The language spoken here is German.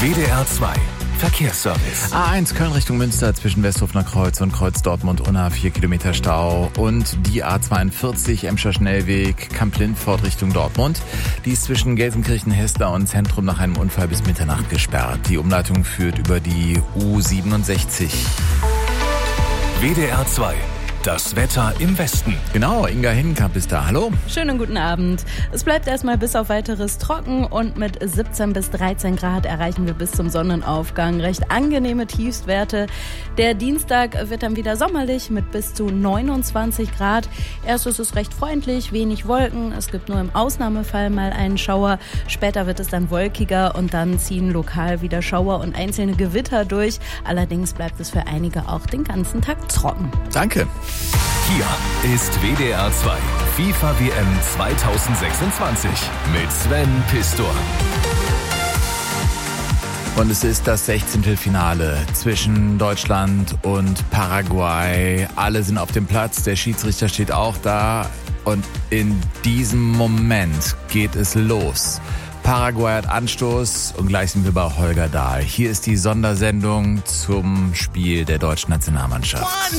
WDR 2 Verkehrsservice. A1 Köln Richtung Münster zwischen Westhofener Kreuz und Kreuz Dortmund-Unna 4 Kilometer Stau. Und die A42 Emscher Schnellweg Kamp-Lindfort Richtung Dortmund. Die ist zwischen Gelsenkirchen-Hessler und Zentrum nach einem Unfall bis Mitternacht gesperrt. Die Umleitung führt über die U67. WDR 2. Das Wetter im Westen. Genau, Inga Hinkamp ist da. Hallo. Schönen guten Abend. Es bleibt erstmal bis auf Weiteres trocken und mit 17 bis 13 Grad erreichen wir bis zum Sonnenaufgang recht angenehme Tiefstwerte. Der Dienstag wird dann wieder sommerlich mit bis zu 29 Grad. Erst ist es recht freundlich, wenig Wolken. Es gibt nur im Ausnahmefall mal einen Schauer. Später wird es dann wolkiger und dann ziehen lokal wieder Schauer und einzelne Gewitter durch. Allerdings bleibt es für einige auch den ganzen Tag trocken. Danke. Hier ist WDR 2 FIFA WM 2026 mit Sven Pistor. Und es ist das 16. Finale zwischen Deutschland und Paraguay. Alle sind auf dem Platz, der Schiedsrichter steht auch da. Und in diesem Moment geht es los. Paraguay hat Anstoß und gleich sind wir bei Holger Dahl. Hier ist die Sondersendung zum Spiel der deutschen Nationalmannschaft.